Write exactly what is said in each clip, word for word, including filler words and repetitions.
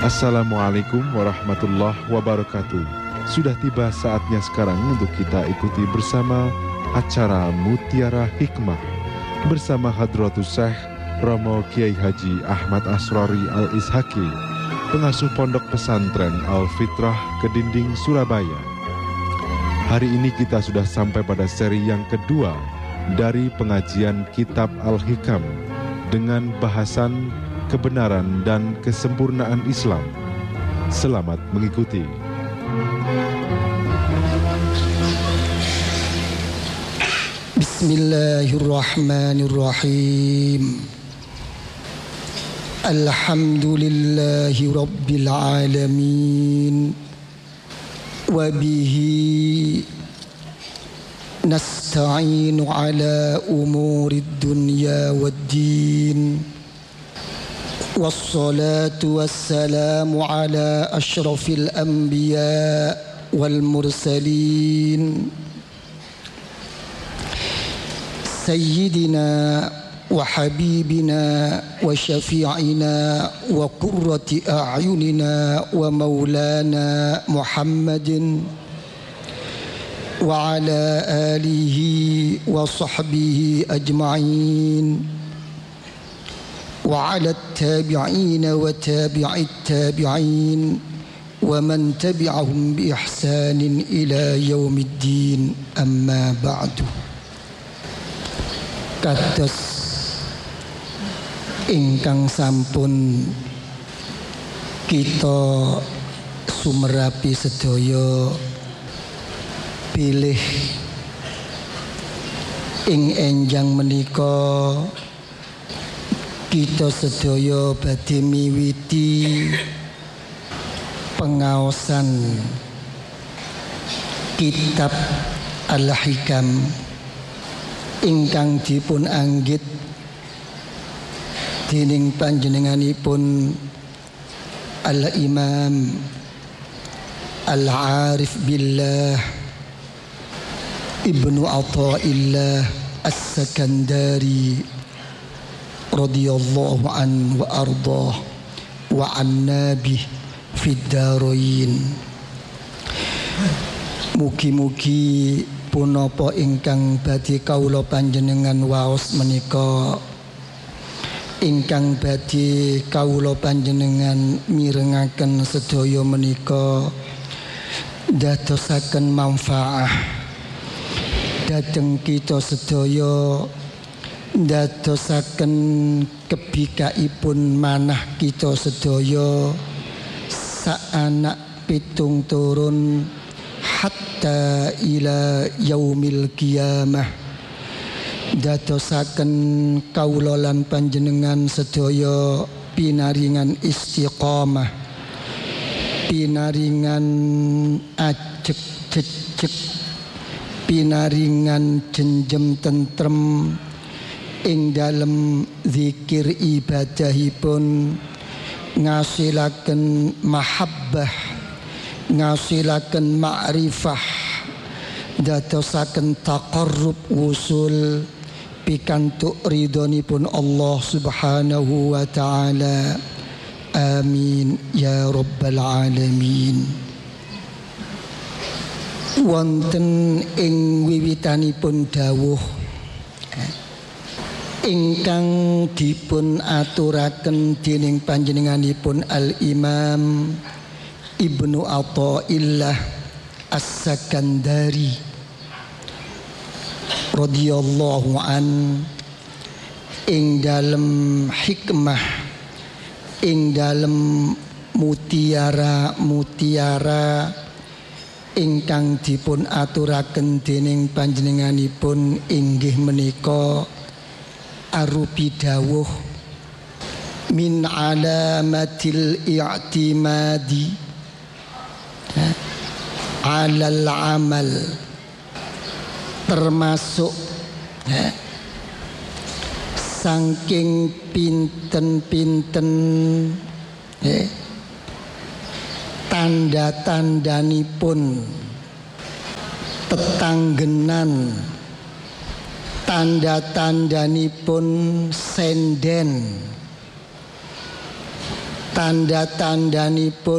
Assalamualaikum warahmatullahi wabarakatuh. Sudah tiba saatnya sekarang untuk kita ikuti bersama acara Mutiara Hikmah bersama Hadratus Syekh Romo Kiai Haji Ahmad Asrori Al-Ishaki, pengasuh Pondok Pesantren Al-Fitrah Kedinding, Surabaya. Hari ini kita sudah sampai pada seri yang kedua dari pengajian Kitab Al-Hikam dengan bahasan kebenaran dan kesempurnaan Islam. Selamat mengikuti. Bismillahirrahmanirrahim. Alhamdulillahi rabbil alamin. Wa bihi nasta'inu ala umurid dunya waddin. Wassalatu wassalamu ala ashrafil anbiya wal mursalin Sayyidina wa habibina wa syafi'ina wa qurrati a'yunina wa maulana Muhammadin wa ala alihi wa sahbihi ajma'in وعلى التابعين وتابع التابعين ومن تبعهم بإحسان إلى يوم الدين أما بعد. Kados ingkang sampun kita sumerapi sedaya pilih ing enjang menika kita sedaya badhe miwiti pengaosan Kitab Al-Hikam ingkang dipun anggit dening panjenenganipun Al-Imam Al-Arif Billah Ibnu Athaillah As-Sakandari radhiyallahu an wa ardah wa anna bih fid darain. Mugi-mugi punapa ingkang badhe kawula panjenengan waos menika, ingkang badhe kawula panjenengan mirengaken sedaya menika dadosaken manfaah dhateng kita sedaya, dadosaken kebikaipun manah kita sedaya sak anak pitung turun hatta ila yaumil qiyamah. Dadosaken kawula lan panjenengan sedaya pinaringan istiqamah, pinaringan ajeg jejeg, pinaringan jenjem tentrem ing dalem zikir ibadahipun, ngasilaken mahabbah, ngasilaken ma'rifah, dadosaken taqarrub wusul pikantuk ridhonipun Allah Subhanahu wa ta'ala. Amin ya rabbal alamin. Wonten ing wiwitanipun dawuh ingkang dipun aturaken dening panjenenganipun Al-Imam Ibnu Athaillah As-Sakandari radhiyallahu an ing dalem hikmah, ing dalem mutiara-mutiara ingkang dipun aturaken dening panjenenganipun inggih menika arupi dawuh min alamatil i'timadi alal amal, termasuk eh, saking pinten-pinten eh, tanda-tandanipun tetanggenan, tanda-tandanipun senden tanda-tandanipun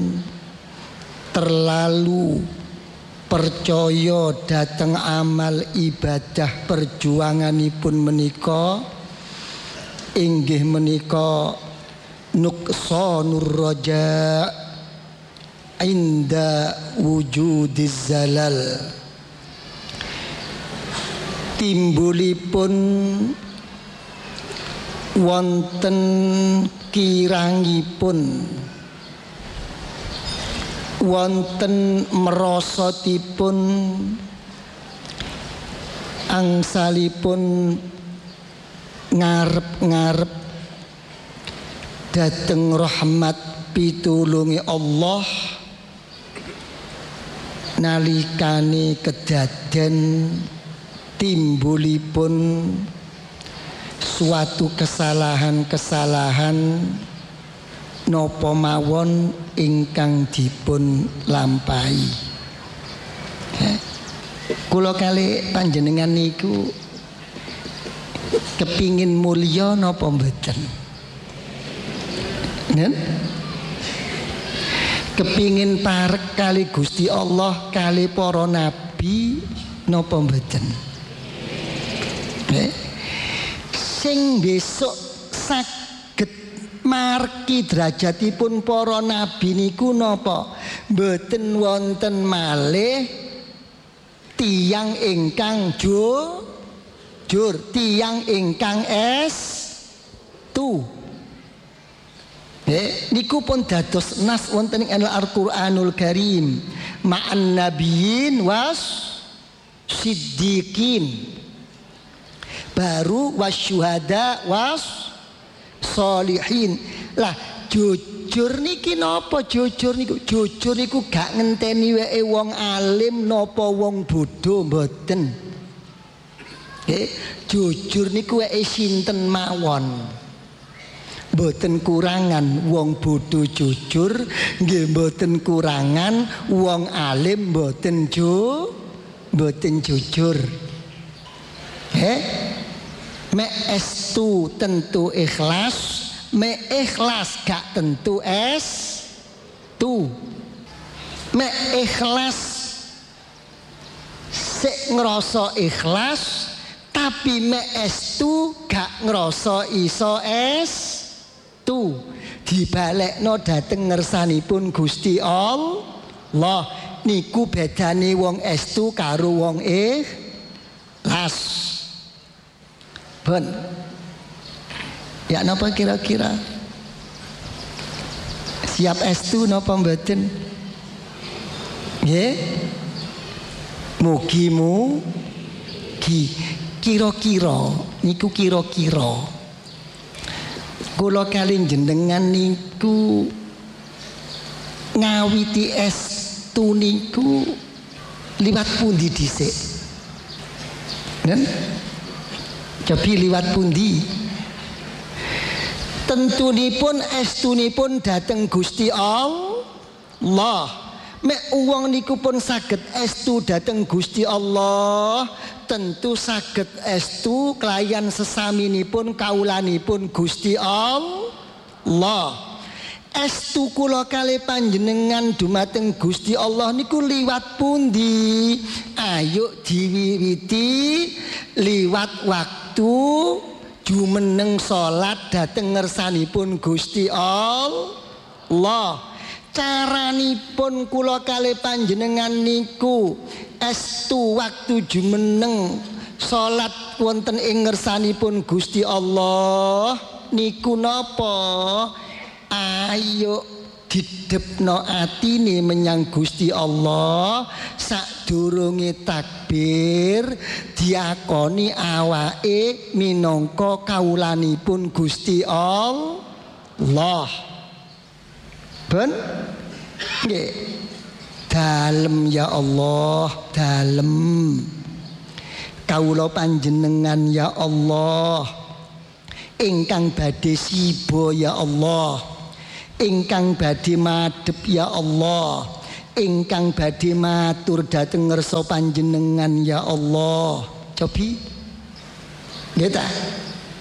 terlalu percaya dhateng amal ibadah perjuanganipun menika inggih menika nuqsanur raja inda wujudiz zalal, timbulipun wonten kirangipun wonten merosotipun angsalipun ngarep-ngarep dhateng rahmat pitulungi Allah nalikane kedaden timbulipun suatu kesalahan-kesalahan napa mawon ingkang dipun lampahi. Kula kalih panjenengan niku kepingin mulya napa mboten? Nen? Kepingin parek kali Gusti Allah kali para nabi napa mboten? Eh? Sing besok saged marki derajatipun para nabi niku napa? Mboten wonten malih tiyang ingkang jur jur tiyang ingkang estu. Eh, niku pun dados nas wonten ing Al-Qur'anul Karim ma'an nabiyyin was siddiqin baru wasyuhada was solihin. Lah jujur niki napa jujur niku? Jujur niku gak ngenteni wae wong alim napa wong bodho mboten. Nggih, jujur niku wae sinten mawon. Mboten kurangan wong bodho jujur, nggih mboten kurangan wong alim mboten ju mboten jujur. Eh? Mek estu tentu ikhlas, mek ikhlas gak tentu es tu. Mek ikhlas sik ngrasa ikhlas, tapi mek estu gak ngrasa iso es tu. Dibalekno dhateng ngersanipun Gusti Allah. Niku bedane wong estu karo wong ikhlas. Ben, ya napa kira-kira? Siap estu napa mboten? Nggih. Mugi-mugi kira-kira niku kira-kira. Kula kalih jenengan niku ngawiti estu niku liwat pundi dhisik? Nen? Cobi liwat pundi? Tentunipun estunipun dhateng Gusti Allah. Mek wong niku pun saged estu dhateng Gusti Allah, tentu saged estu kelayan sesaminipun kaulanipun Gusti Allah. Estu kula kalih panjenengan dumateng Gusti Allah niku liwat pundi? Ayo diwiwiti liwat waktu jumeneng salat dhateng ngersanipun Gusti Allah. Caranipun kula kalih panjenengan niku estu waktu jumeneng salat wonten ing ngersanipun Gusti Allah niku napa? Ayo didepno atine menyang Gusti Allah, sadurunge takbir diakoni awake minangka kawulanipun Gusti Allah. Ben nggih. Dalem ya Allah, dalem. Kawula panjenengan ya Allah, ingkang badhe siba ya Allah, ingkang badhe madhep ya Allah, ingkang badhe matur dhateng ngersa panjenengan ya Allah. Cobi nggih ta?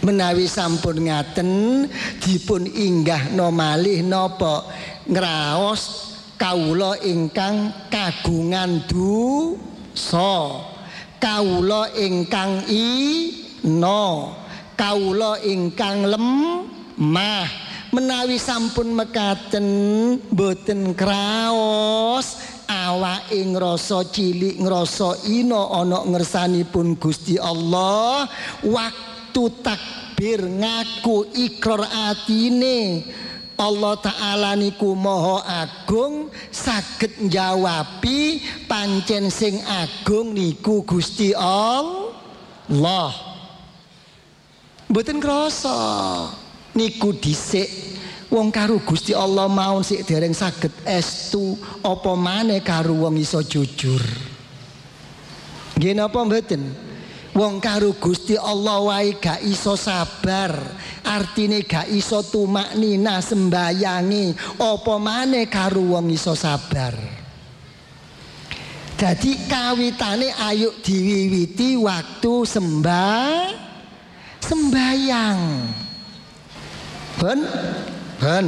Menawi sampun ngaten dipun inggahna malih napa ngraos kawula ingkang kagungan dosa, kawula ingkang ina, kawula ingkang lemah. Menawi sampun mekaten boten kraos awake ngrasa cilik ngrasa ina ana ngersanipun Gusti Allah. Waktu takbir ngaku ikrar atine Allah Ta'ala niku maha agung, saged njawabi pancen sing agung niku Gusti Allah. Mboten krasa niku dhisik wong karo Gusti Allah mawon sik dereng saged estu, apa maneh karo wong iso jujur. Nggih napa mboten? Wong karo Gusti Allah wae gak iso sabar, artine gak iso tumaknina sembayangi, apa maneh karo wong iso sabar. Dadi kawitane ayo diwiwiti waktu sembah sembayang. Ben ben.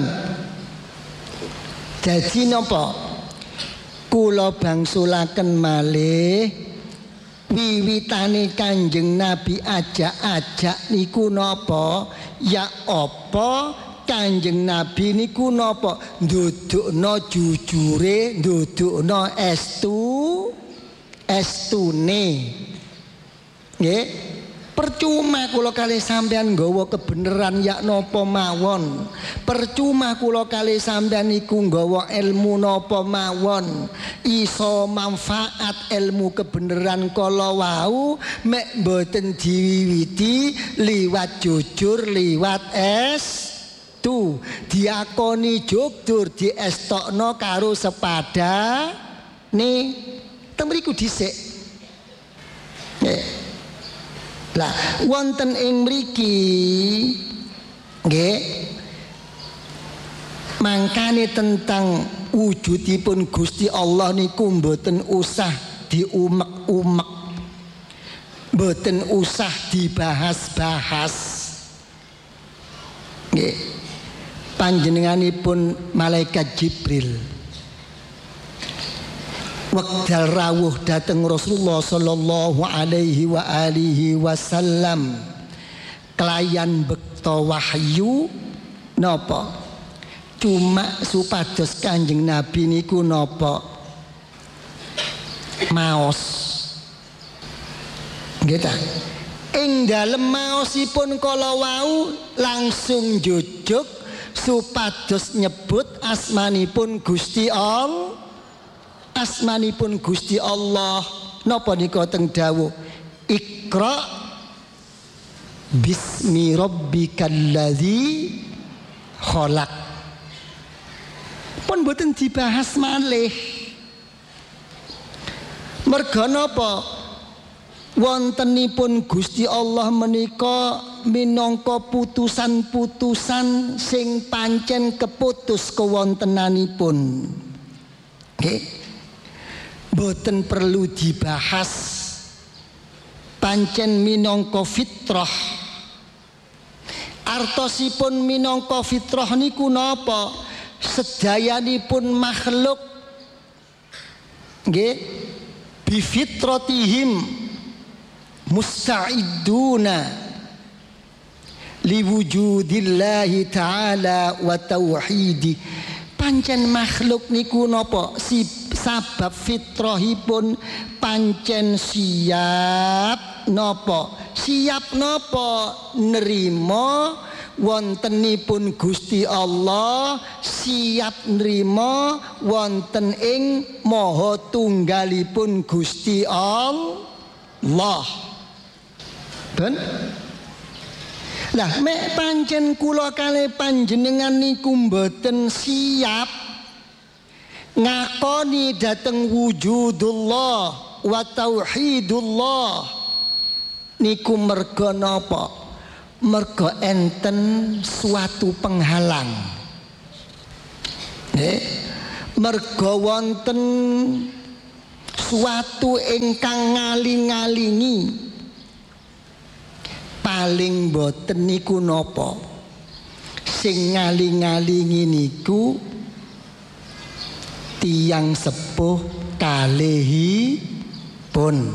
Dadi napa? Kula bangsulaken malih wiwitane Kanjeng Nabi ajak-ajak niku napa? Ya apa Kanjeng Nabi niku napa? Ndudukna jujure, ndudukna estu estune. Nggih. Percuma kula kalih sampean nggawa kebenaran yak napa mawon. Percuma kula kalih sampean niku nggawa ilmu napa mawon. Iso manfaat ilmu kebenaran kala wau mek mboten diwiwiti liwat jujur, liwat estu. Diakoni jujur diestokno karo sepada nih teng mriku dhisik. Nggih. Lah wonten ing mriki nggih mangkane tentang wujudipun Gusti Allah niku mboten usah diumek-umek, mboten usah dibahas-bahas. Nggih panjenenganipun malaikat Jibril wekdal rawuh dateng Rasulullah sallallahu alaihi wa alihi wasallam kelayan bekta wahyu napa cuma supados Kanjeng Nabi niku napa maos nggih ta ing dalem maosipun kala wau langsung jujuk supados nyebut asmanipun Gusti Allah. Asmanipun Gusti Allah napa nika teng dawuh Iqra bismi rabbikal ladzi khalaq. Pun mboten dibahas malih. Merga napa? Wontenipun Gusti Allah menika minangka putusan-putusan sing pancen keputus kewontenanipun. Nggih. Boten perlu dibahas, pancen minangka fitrah. Artosipun minangka fitrah niku napa? Sedayanipun makhluk nggih bi fitratihim musta'iduna liwujudillahi ta'ala wa tauhidi. Pancen makhluk niku napa? Si sabab fitrahipun pancen siap napa? Siap napa? Nerima wontenipun Gusti Allah, siap nerima wonten ing maha tunggalipun Gusti Allah. Ben lah mek pancen kula kalih panjenengan niku mboten siap ngakoni dateng wujudullah wa tauhidullah niku merga napa? Merga enten suatu penghalang. Nggih. Merga wonten suatu ingkang ngaling-ngalingi paling boten niku napa sing ngaling-ngalingi niku tiyang sepuh kalihipun.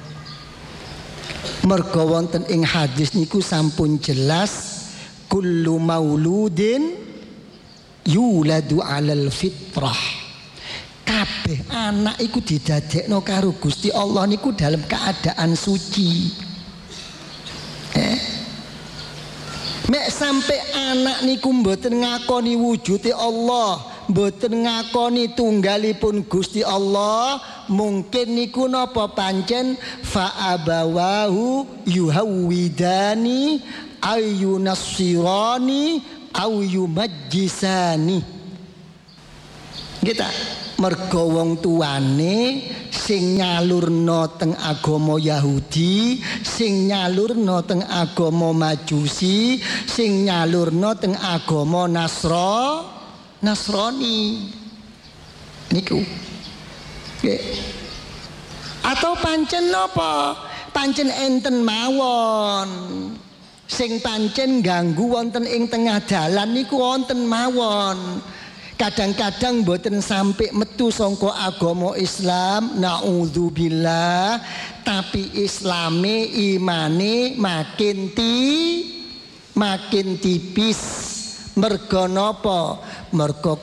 Merga wonten ing hadis niku sampun jelas kullu mauludin yuladu alal fitrah. Kabeh anak iku didadekno karo Gusti Allah niku dalam keadaan suci. Eh? Mek sampai anak niku mboten ngakoni wujude Allah, mboten ngakoni tunggalipun Gusti Allah, mungkin niku napa pancen fa abawahu yuhawidani ayyunassirani au yumajjisani. Kita merga wong tuane sing nyalurno teng agama Yahudi, sing nyalurno teng agama Majusi, sing nyalurno teng agama Nasra Nasrani niku. Nggih. Atau pancen napa? Pancen enten mawon sing pancen ganggu wonten ing tengah dalan niku wonten mawon. Kadang-kadang mboten sampai metu sangka agama Islam, naudzubillah, tapi islame imane makin ti makin tipis. Merga napa? Merga